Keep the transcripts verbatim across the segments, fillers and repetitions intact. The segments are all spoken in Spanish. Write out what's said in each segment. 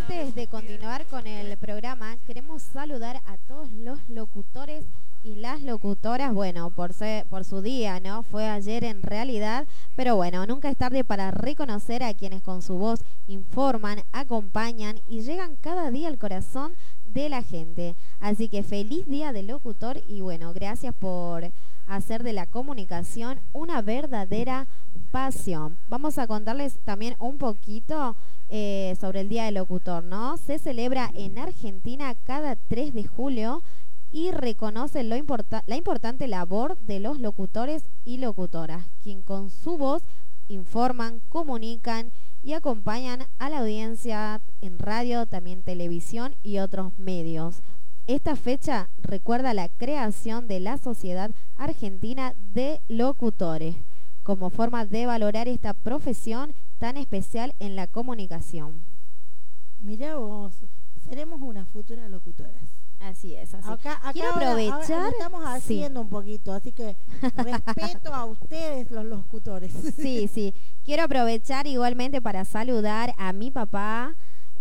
antes de continuar con el programa, queremos saludar a todos los locutores y las locutoras, bueno, por ser, por su día, ¿no? Fue ayer en realidad, pero bueno, nunca es tarde para reconocer a quienes con su voz informan, acompañan y llegan cada día al corazón de la gente. Así que feliz día del locutor y bueno, gracias por hacer de la comunicación una verdadera pasión. Vamos a contarles también un poquito eh, sobre el Día del Locutor, ¿no? Se celebra en Argentina cada tres de julio y reconoce lo importa la importante labor de los locutores y locutoras, quien con su voz informan, comunican y acompañan a la audiencia en radio, también televisión y otros medios. Esta fecha recuerda la creación de la Sociedad Argentina de Locutores, como forma de valorar esta profesión tan especial en la comunicación. Mirá vos, seremos unas futuras locutoras. Así es, así. Acá, acá Quiero ahora, aprovechar. ahora estamos haciendo sí. un poquito, así que respeto a ustedes los locutores. Sí, sí. Quiero aprovechar igualmente para saludar a mi papá.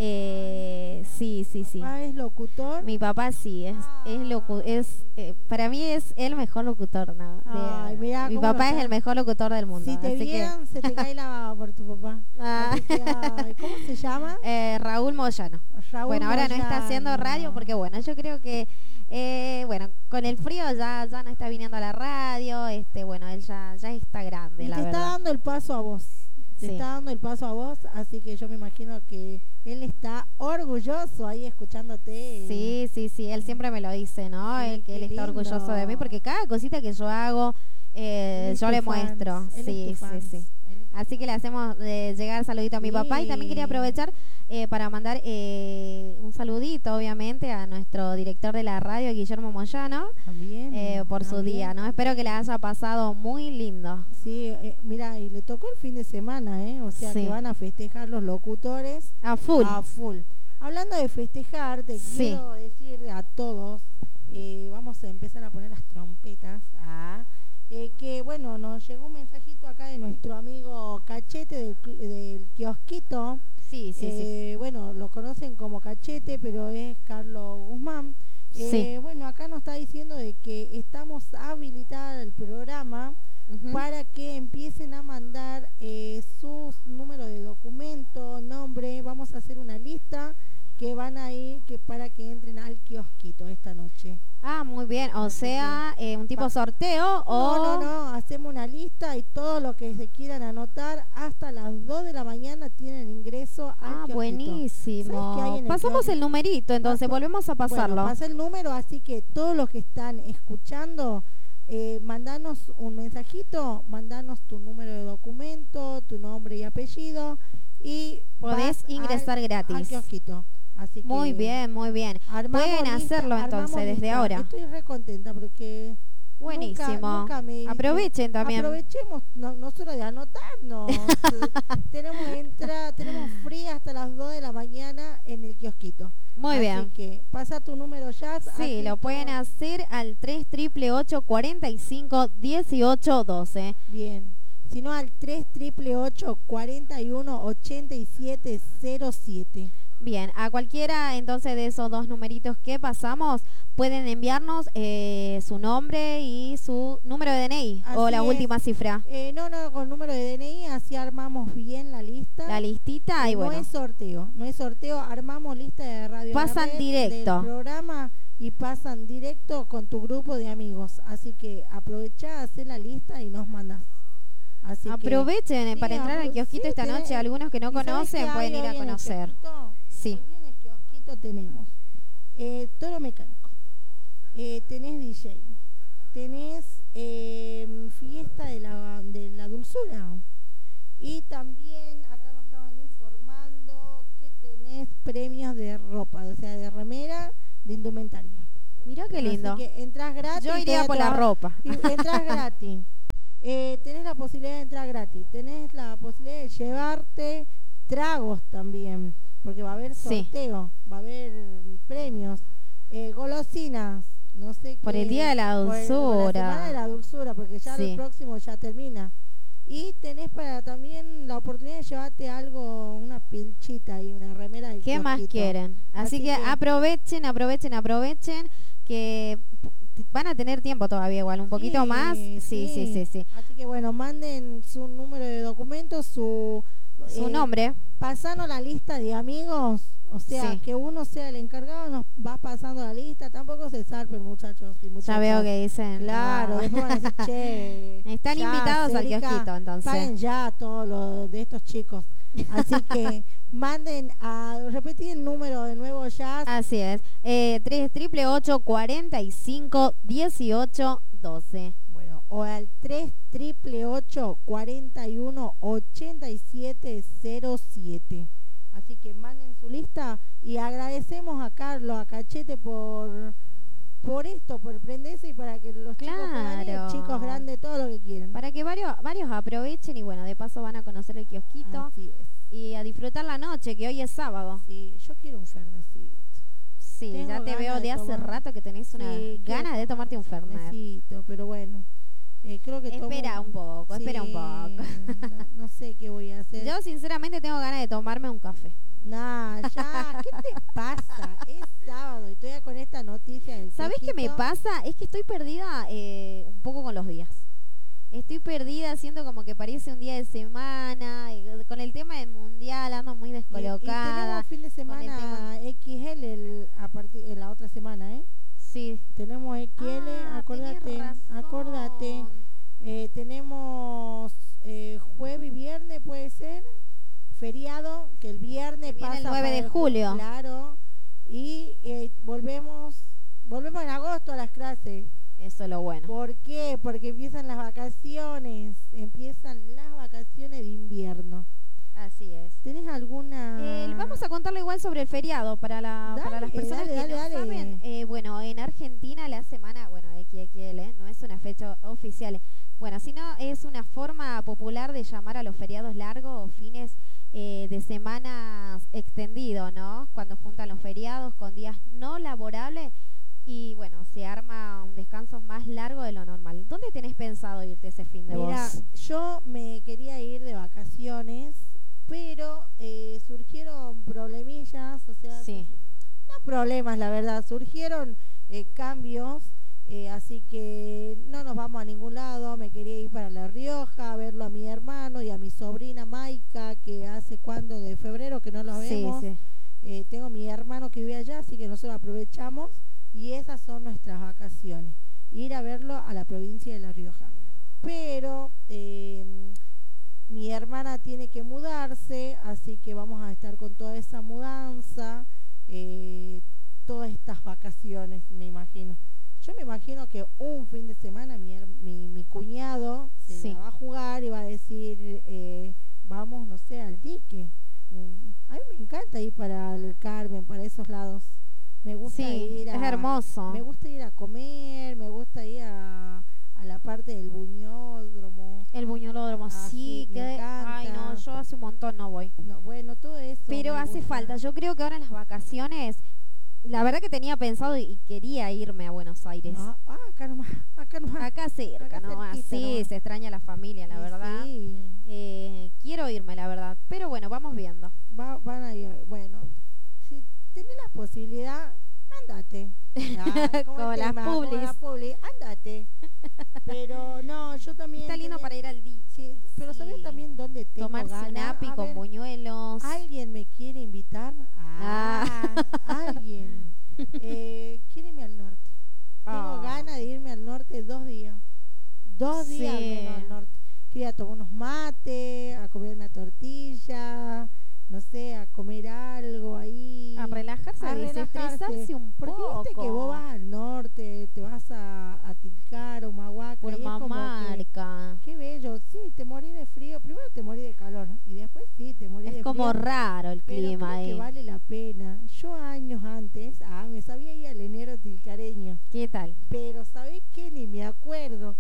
Eh, sí, sí, sí. ¿Papá es locutor? Mi papá sí, es, ah. es locu es eh, para mí es el mejor locutor, ¿no? De, Ay, mirá, mi papá es el mejor locutor del mundo. Si te así vieran, que... se te cae la baba por tu papá. Ah. Que, ay, ¿cómo se llama? Eh, Raúl Moyano. Raúl bueno, ahora Moyano. No está haciendo radio porque bueno, yo creo que eh, bueno, con el frío ya, ya no está viniendo a la radio, este, bueno, él ya, ya está grande, y la te verdad. está dando el paso a vos. Te sí. está dando el paso a vos, así que yo me imagino que él está orgulloso ahí escuchándote. Sí, sí, sí, él siempre me lo dice, ¿no? Sí, él, que él está orgulloso de mí, porque cada cosita que yo hago, eh, yo le fans. muestro. Él sí, sí, sí. Así que le hacemos eh, llegar saludito a mi sí. papá y también quería aprovechar eh, para mandar eh, un saludito, obviamente, a nuestro director de la radio, Guillermo Moyano, también, eh, por también. su día, ¿no? Espero que le haya pasado muy lindo. Sí, eh, mira, y le tocó el fin de semana, ¿eh? O sea, sí. que van a festejar los locutores. A full. A full. Hablando de festejar, te sí. quiero decir a todos, eh, vamos a empezar a poner las trompetas, ah, eh, que bueno, nos llegó un mensajito acá de nuestro amigo Cachete del, del kiosquito. Sí, sí, eh, sí. Bueno, lo conocen como Cachete, pero es Carlos Guzmán. Eh, sí. Bueno, acá nos está diciendo de que estamos habilitados el programa uh-huh. para que empiecen a mandar eh, sus números de documento, nombre. Vamos a hacer una lista que van a ir que para que entren al kiosquito esta noche. Ah, muy bien. O Así sea, que, eh, un tipo sorteo o... No, no, no. Hacemos una lista y todo lo que se quieran anotar hasta las dos de la mañana tienen ingreso al Ah, kiosquito. Buenísimo. El Pasamos kiosquito? el numerito, entonces ah, volvemos a pasarlo. Bueno, pasa el número, así que todos los que están escuchando, eh, mandanos un mensajito, mandanos tu número de documento, tu nombre y apellido y podés ingresar al, gratis. Al kiosquito. Así muy que bien, muy bien. Pueden lista, hacerlo entonces desde lista. ahora. Estoy re contenta porque buenísimo. Nunca, nunca me, Aprovechen también. Aprovechemos no, nosotros de anotarnos. tenemos entrada, tenemos fría hasta las dos de la mañana en el kiosquito. Muy Así bien. Así que pasa tu número ya. Sí, lo pueden hacer al tres ocho ocho ocho, cuarenta y cinco, dieciocho, doce. Bien. Sino al tres ocho ocho, cuarenta y uno, ochenta y siete, cero siete. Bien, a cualquiera entonces de esos dos numeritos que pasamos pueden enviarnos eh, su nombre y su número de D N I así o la es. última cifra. Eh, no, no, con número de D N I así armamos bien la lista. La listita y no bueno. No es sorteo, no es sorteo, armamos lista de radio. Pasan red, directo. Del programa y pasan directo con tu grupo de amigos. Así que aprovecha, hacer la lista y nos mandas. Así Aprovechen que, para sí, entrar al kiosquito sí, esta noche. Tenés, algunos que no conocen que pueden ir a conocer. Sí. Hoy en el kiosquito tenemos eh, toro mecánico, eh, tenés D J, tenés eh, fiesta de la, de la dulzura y también acá nos estaban informando que tenés premios de ropa, o sea, de remera, de indumentaria. Mirá qué lindo. Así que entras gratis. Yo iría por la ropa. Entras gratis. Eh, tenés la posibilidad de entrar gratis, tenés la posibilidad de llevarte tragos también, porque va a haber sorteo, sí. va a haber premios, eh, golosinas, no sé por qué, el día de la dulzura, por, el, por la semana de la dulzura, porque ya sí. el próximo ya termina. Y tenés para también la oportunidad de llevarte algo, una pilchita y una remera del ¿Qué más kiosquito. quieren? Así, Así que, que- aprovechen, aprovechen, aprovechen, que p- van a tener tiempo todavía igual, un poquito Sí, más. Sí, sí, sí, sí. Así que bueno, manden su número de documentos, su... Su eh, nombre. Pasanos la lista de amigos, o sea, Sí. que uno sea el encargado, nos va pasando la lista, tampoco se zarpen muchachos y muchachas. Ya veo que dicen. Claro, "Ah". después van a decir, che, Están ya, invitados al Celica, kiosquito, entonces. paguen ya todo lo de estos chicos. Así que manden a, repetí el número de nuevo ya. Así es. Eh, tres triple ocho cuarenta y cinco dieciocho doce. Bueno, o al tres triple ocho cuarenta y uno ochenta y siete cero siete. Así que manden su lista y agradecemos a Carlos, a Cachete por por esto, por prenderse y para que los chicos puedan ir, Claro. chicos grandes, todo lo que quieran. Para que varios, varios aprovechen y bueno, de paso van a conocer el kiosquito Así es. y a disfrutar la noche, que hoy es sábado. Sí, yo quiero un fernecito. Sí, Tengo ya te ganas veo de de hace tomar- rato que tenés una Sí, quiero ganas de tomar tomarte un fernet. fernecito, pero bueno, eh, creo que tomo- Espera un poco, espera un Sí, poco. no, no sé qué voy a hacer. Yo sinceramente tengo ganas de tomarme un café. Nah, ya, ¿qué te pasa? Es sábado y estoy con esta noticia del ¿Sabés qué me kiosquito. pasa? Es que estoy perdida eh, un poco con los días. Estoy perdida, siento como que parece un día de semana. Y con el tema del mundial ando muy Y, y descolocada. tenemos fin de con el semana tema- X L el, a partir de la otra semana, ¿eh? Sí. Tenemos X L, Ah, acordate, tenés razón. acordate. Eh, tenemos eh, jueves y viernes, puede ser, feriado, que el viernes Que viene pasa el nueve para de ju- julio. Claro, y eh, volvemos, volvemos en agosto a las clases. Eso es lo bueno. ¿Por qué? Porque empiezan las vacaciones, empiezan las vacaciones de invierno. Así es. ¿Tenés alguna...? Eh, vamos a contarle igual sobre el feriado para, la, para las Dale, personas dale, que dale, no dale. saben. Eh, bueno, en Argentina la semana, bueno, X X L, no es una fecha oficial. Bueno, sino es una forma popular de llamar a los feriados largos o fines eh, de semanas extendido, ¿no? Cuando juntan los feriados con días no laborables y bueno, se arma un descanso más largo de lo normal. ¿Dónde tenés pensado irte ese fin de Mira, vos? yo me quería ir de vacaciones, pero eh, surgieron problemillas, o sea, Sí. no problemas, la verdad, surgieron eh, cambios, eh, así que no nos vamos a ningún lado. Me quería ir para La Rioja a verlo a mi hermano y a mi sobrina Maika, que hace cuando de febrero que no los Sí, vemos. sí. Eh, tengo mi hermano que vive allá, así que nosotros aprovechamos y esas son nuestras vacaciones, ir a verlo a la provincia de La Rioja. Pero eh, mi hermana tiene que mudarse, así que vamos a estar con toda esa mudanza, eh, todas estas vacaciones, me imagino. Yo me imagino que un fin de semana mi, her- mi, mi cuñado se Sí. la va a jugar y va a decir, eh, vamos, no sé, al dique. Mm, a mí me encanta ir para el Carmen, para esos lados. Me gusta Sí, ir a... es hermoso. Me gusta ir a comer, me gusta ir a, a la parte del buñódromo. El buñolódromo, Ah, sí, sí, me que encanta. ay no, yo hace un montón no voy. No, bueno, todo eso. Pero me hace gusta. falta. Yo creo que ahora en las vacaciones, la verdad que tenía pensado y quería irme a Buenos Aires. Ah, ah, acá nomás, acá nomás. Acá cerca, Acá ¿no? cerquita Así nomás. se extraña la familia, la Y verdad. sí, Eh, quiero irme, la verdad. Pero bueno, vamos viendo. va- van a ir. Bueno, si tenés la posibilidad, andate. Ah, Como el las tema, como publis. la publi, andate. Pero no, yo también. Está lindo tenía- para ir al día. Sí, pero ¿sabés Sí. también dónde tengo Tomarse un ganas? api A con ver, buñuelos. ¿alguien me quiere invitar? Ah, alguien. Eh, quiere irme al norte. Tengo Ah. ganas de irme al norte dos días. Dos días al Sí. menos al norte. Quería tomar unos mates, a comer una tortilla, no sé, a comer algo ahí. A relajarse, a desestresarse un Porque poco. viste que vos vas al norte, te vas a, a Tilcara, Humahuaca, Por y es como que, Mamarca. qué bello, sí, te morís de frío, primero te morís de calor y después sí, te morís de Es frío. como raro el Pero clima creo que ahí. vale la pena. Yo años antes, ah, me sabía ir al enero tilcareño, ¿Qué tal? pero ¿sabés qué? Ni me acuerdo,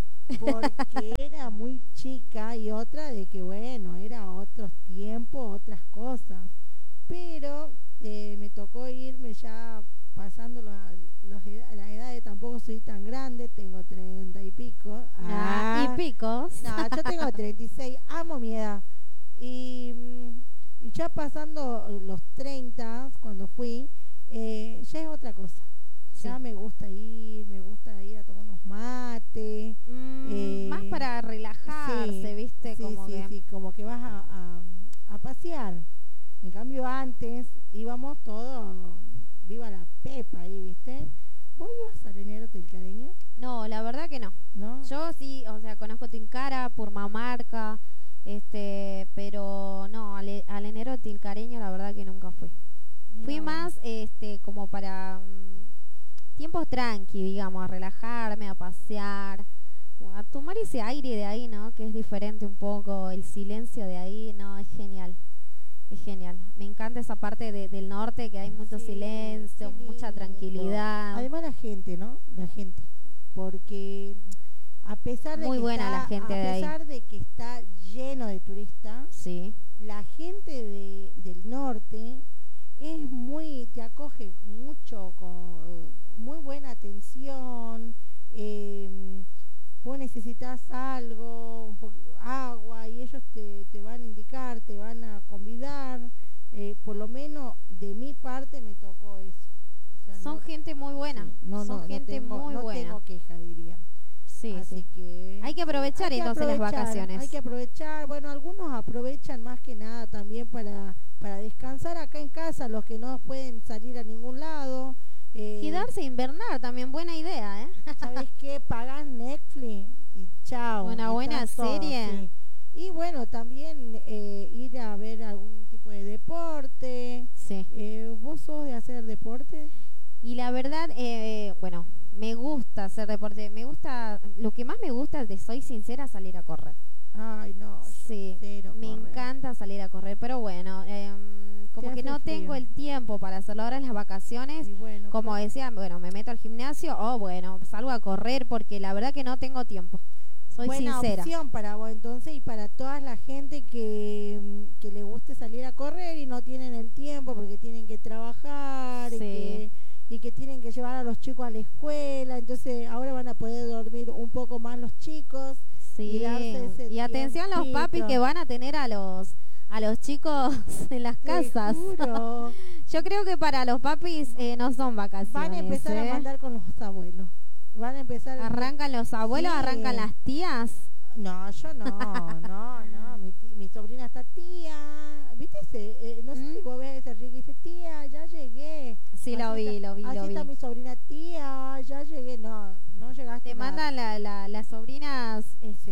porque era muy chica y otra de que, bueno, era otros tiempos, otras cosas. Pero eh, me tocó irme ya pasando la, los, las edades, tampoco soy tan grande, tengo treinta y pico. Ah, Ah, y picos. no, yo tengo treinta y seis, amo mi edad. Y, y ya pasando los treinta, cuando fui, eh, ya es otra cosa. Sí. Ya me gusta ir, me gusta ir a tomar unos mates. Mm, eh, más para relajarse, sí, ¿viste? Sí, como sí, que... sí, como que vas a, a, a pasear. En cambio antes íbamos todos, viva la pepa ahí, ¿viste? ¿Vos ibas al Enero Tilcareño? No, la verdad que no. ¿No? Yo sí, o sea, conozco Tilcara, Purmamarca, este, pero no, al, al Enero Tilcareño la verdad que nunca fui. Mirá Fui vos. más este como para mm, tiempos tranqui, digamos, a relajarme, a pasear, a tomar ese aire de ahí, ¿no? Que es diferente un poco, el silencio de ahí, no, es genial. Es genial. Me encanta esa parte de, del norte que hay mucho Sí, silencio, qué mucha lindo. tranquilidad. Además la gente, ¿no? La gente. Porque a pesar de Muy que buena está, la gente a de ahí. pesar de que está lleno de turistas, Sí. la gente de, del norte es muy, te acoge mucho, con muy buena atención. Eh, vos necesitas algo, un po agua, y ellos te, te van a indicar, te van a convidar. Eh, por lo menos de mi parte me tocó eso. O sea, Son no, gente muy buena. sí, no, Son no, gente no tengo, muy no buena. tengo queja, diría. Sí, Así sí. que Hay que aprovechar hay que entonces las aprovechar, vacaciones. Hay que aprovechar. Bueno, algunos aprovechan más que nada también para, para descansar acá en casa, los que no pueden salir a ningún lado. Eh, Quedarse a invernar también, buena idea, ¿eh? ¿Sabes qué? Pagan Netflix y chao. Una buena serie. Sí. Y bueno, también eh, ir a ver algún tipo de deporte. Sí. Eh, ¿Vos sos de hacer deporte? Y la verdad, eh, bueno, me gusta hacer deporte. Me gusta, lo que más me gusta, te soy sincera, salir a correr. Ay, no. Sí, cero me correr. encanta salir a correr, pero bueno, eh, como que no frío. tengo el tiempo para hacerlo ahora en las vacaciones. Y bueno, Como claro. decía, bueno, me meto al gimnasio o bueno, salgo a correr porque la verdad que no tengo tiempo. Soy Buena sincera. opción para vos entonces y para toda la gente que, que le guste salir a correr y no tienen el tiempo porque tienen que trabajar Sí. y, que, y que tienen que llevar a los chicos a la escuela. Entonces ahora van a poder dormir un poco más los chicos. Sí, Y darse ese y atención los papis tiempito. que van a tener a los a los chicos en las Te casas. juro. Yo creo que para los papis eh, no son vacaciones. Van a empezar ¿eh? a mandar con los abuelos. Van a empezar a... Arrancan los abuelos, Sí. arrancan las tías. No, yo no, no, no, mi, tí- mi sobrina está tía, ¿viste ese? Eh, no sé ¿Mm? si vos ves ese río que dice, tía, ya llegué. Sí, lo Así vi, está- lo vi, así lo vi. está mi sobrina, tía, ya llegué. No, no llegaste. Te nada. mandan la, la- las sobrinas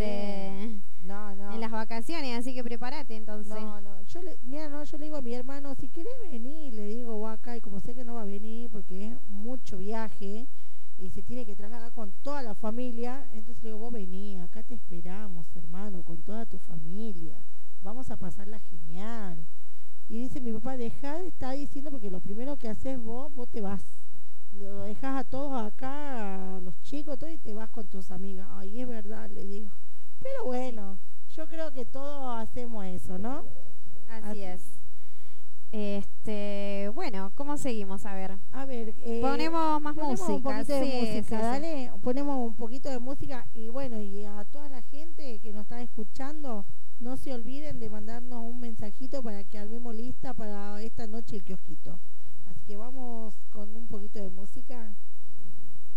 este, No, no. en las vacaciones, así que prepárate entonces. No, no, yo le, mira, no, yo le digo a mi hermano, si querés venir, le digo, vos acá, y como sé que no va a venir porque es mucho viaje y se tiene que trasladar con toda la familia, entonces le digo, vos vení, acá te esperamos, hermano, con toda tu familia, vamos a pasarla genial. Y dice mi papá, deja de estar diciendo porque lo primero que haces vos, vos te vas, lo dejas a todos acá, a los chicos, todo, y te vas con tus amigas. Ay, es verdad, le digo. Pero bueno, yo creo que todos hacemos eso, ¿no? Así, Así. es. Este, bueno, ¿cómo seguimos? A ver. A ver, eh, Ponemos más ponemos música. un poquito de sí, música, sí, sí. dale, ponemos un poquito de música y bueno, y a toda la gente que nos está escuchando, no se olviden de mandarnos un mensajito para que armemos lista para esta noche el kiosquito. Así que vamos con un poquito de música.